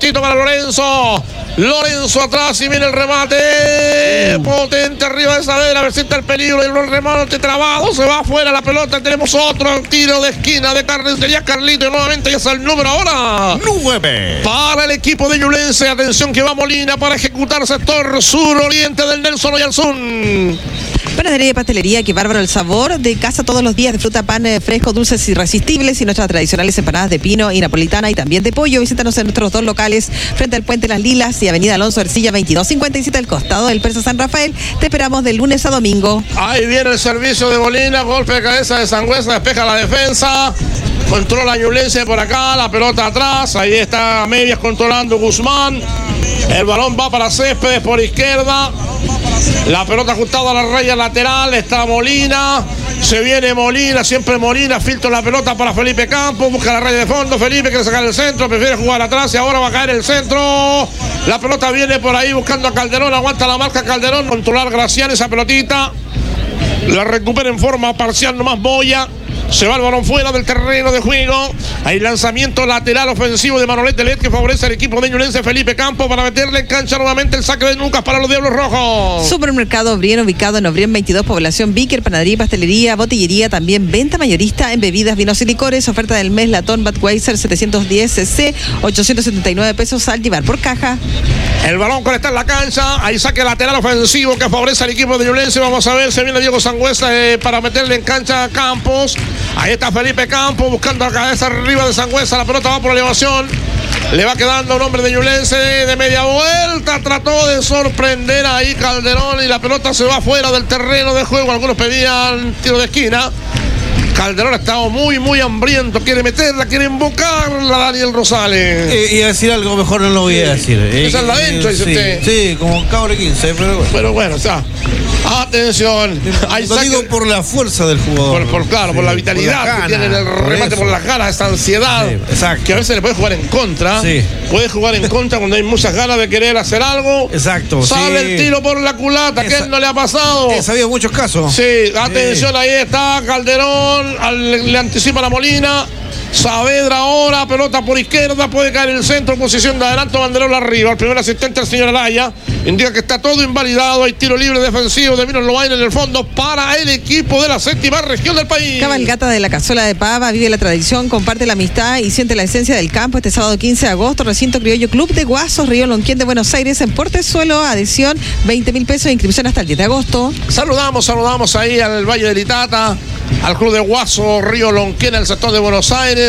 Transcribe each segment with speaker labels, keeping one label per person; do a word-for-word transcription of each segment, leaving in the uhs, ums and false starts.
Speaker 1: tontito para Lorenzo. Lorenzo atrás y viene el remate. Uh. Potente arriba de Saavedra. A ver si está el peligro. Y el remate trabado. Se va afuera la pelota. Tenemos otro tiro de esquina de Carnicería Carlito. Y nuevamente ya es el número ahora.
Speaker 2: nueve.
Speaker 1: Para el equipo de Ñublense. Atención que va Molina para ejecutar sector sur-oriente del Nelson Oyarzún.
Speaker 3: Panadería y pastelería, que bárbaro el sabor. De casa todos los días, de fruta, pan eh, fresco, dulces irresistibles y nuestras tradicionales empanadas de pino y napolitana y también de pollo. Visítanos en nuestros dos locales frente al Puente Las Lilas y Avenida Alonso Ercilla veintidós cincuenta y siete al costado del Persa San Rafael. Te esperamos de lunes a domingo.
Speaker 1: Ahí viene el servicio de Molina, golpe de cabeza de Sangüesa, despeja la defensa. Controla Ñublense por acá, la pelota atrás. Ahí está a medias controlando Guzmán. El balón va para Céspedes por izquierda. La pelota ajustada a la raya lateral. Está Molina. Se viene Molina, siempre Molina. Filtra la pelota para Felipe Campos. Busca la raya de fondo. Felipe quiere sacar el centro. Prefiere jugar atrás y ahora va a caer el centro. La pelota viene por ahí buscando a Calderón. Aguanta la marca Calderón. Controlar Gracián esa pelotita. La recupera en forma parcial nomás Moya. Se va el balón fuera del terreno de juego. Hay lanzamiento lateral ofensivo de Manolete Let que favorece al equipo de Ñublense. Felipe Campos para meterle en cancha nuevamente el saque de Lucas para los Diablos Rojos.
Speaker 3: Supermercado Obrien, ubicado en Obrien veintidós, población Víquer, panadería y pastelería, botillería, también venta mayorista en bebidas, vinos y licores. Oferta del mes, latón Budweiser setecientos diez cc, ochocientos setenta y nueve pesos al llevar por caja.
Speaker 1: El balón con está en la cancha. Hay saque lateral ofensivo que favorece al equipo de Ñublense. Vamos a ver, se viene Diego Sangüesa eh, para meterle en cancha a Campos. Ahí está Felipe Campos buscando la cabeza arriba de Sangüesa. La pelota va por elevación. Le va quedando un hombre de Ñublense de media vuelta. Trató de sorprender ahí Calderón y la pelota se va fuera del terreno de juego. Algunos pedían tiro de esquina. Calderón ha estado muy, muy hambriento. Quiere meterla, quiere invocarla Daniel Rosales.
Speaker 2: Eh, y a decir algo mejor no lo voy a decir. Eh,
Speaker 1: Esa es la adentro, dice
Speaker 2: sí,
Speaker 1: usted.
Speaker 2: Sí, como cabo de quince, pero bueno.
Speaker 1: Pero bueno, o sea, atención. Hay
Speaker 2: lo
Speaker 1: saque...
Speaker 2: digo por la fuerza del jugador.
Speaker 1: Por, por claro, sí, por la vitalidad por la gana, que tiene en el por remate, eso. Por las ganas, esa ansiedad. Sí, exacto. Que a veces le puede jugar en contra. Sí. Puede jugar en contra cuando hay muchas ganas de querer hacer algo.
Speaker 2: Exacto.
Speaker 1: Sale
Speaker 2: sí.
Speaker 1: el tiro por la culata, que él no le ha pasado.
Speaker 2: He sabido muchos casos.
Speaker 1: Sí, atención, sí. Ahí está Calderón, al, le anticipa la Molina. Saavedra ahora, pelota por izquierda, puede caer en el centro, posición de adelanto, banderola arriba. El primer asistente, el señor Araya, indica que está todo invalidado. Hay tiro libre defensivo de Minos Lobaina en el fondo para el equipo de la séptima región del país.
Speaker 3: Cabalgata de la Cazuela de Pava, vive la tradición, comparte la amistad y siente la esencia del campo. Este sábado quince de agosto, Recinto Criollo Club de Guasos, Río Lonquén de Buenos Aires, en Portezuelo, adhesión veinte mil pesos de inscripción hasta el diez de agosto.
Speaker 1: Saludamos, saludamos ahí al Valle del Itata, al Club de Guaso, Río Lonquén, el sector de Buenos Aires.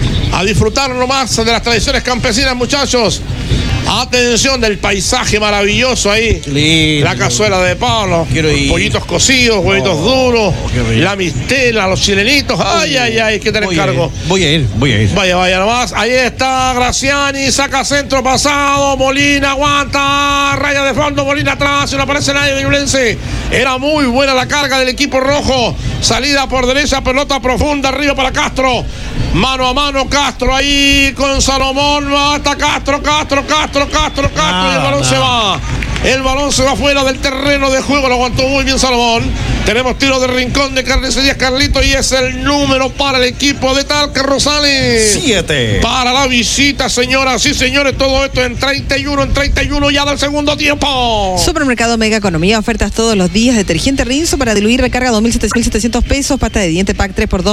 Speaker 1: A disfrutar nomás de las tradiciones campesinas, muchachos. Atención del paisaje maravilloso ahí.
Speaker 2: Lindo.
Speaker 1: La cazuela de Pablo.
Speaker 2: Quiero ir.
Speaker 1: Pollitos cocidos, huevitos oh, duros. La mistela, los chilenitos. Ay, ay, ay, que te encargo.
Speaker 2: Voy a ir, voy a ir.
Speaker 1: Vaya, vaya nomás. Ahí está Graciani, saca centro pasado. Molina aguanta. Raya de fondo, Molina atrás. No aparece nadie de Ñublense. Era muy buena la carga del equipo rojo. Salida por derecha, pelota profunda arriba para Castro. Mano a mano Castro ahí con Salomón. Hasta Castro, Castro, Castro, Castro, Castro. Nada, y el balón nada. se va. El balón se va fuera del terreno de juego. Lo aguantó muy bien Salomón. Tenemos tiro de rincón de Carnicerías Carlito y es el número para el equipo de Talca Rosales.
Speaker 2: Siete.
Speaker 1: Para la visita, señoras y señores. Todo esto en treinta y uno, en treinta y uno ya del segundo tiempo.
Speaker 3: Supermercado Mega Economía. Ofertas todos los días. Detergente Rinzo para diluir recarga dos mil setecientos pesos. Pasta de diente pack tres por dos.